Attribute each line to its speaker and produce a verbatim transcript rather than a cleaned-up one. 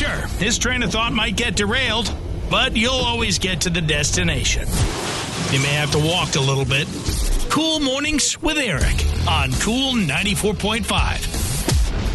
Speaker 1: Sure, his train of thought might get derailed, but you'll always get to the destination. You may have to walk a little bit. Cool Mornings with Eric on Cool ninety-four point five.